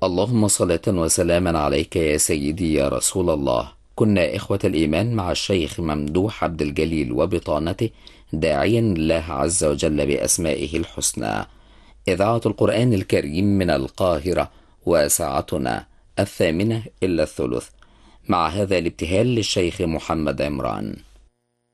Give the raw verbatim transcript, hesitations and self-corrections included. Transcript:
اللهم صلاة وسلاما عليك يا سيدي يا رسول الله. كنا إخوة الإيمان مع الشيخ ممدوح عبد الجليل وبطانته، داعيا الله عز وجل بأسمائه الحسنى. إذاعة القرآن الكريم من القاهرة، وساعتنا الثامنة إلا الثلث، مع هذا الابتهال للشيخ محمد عمران.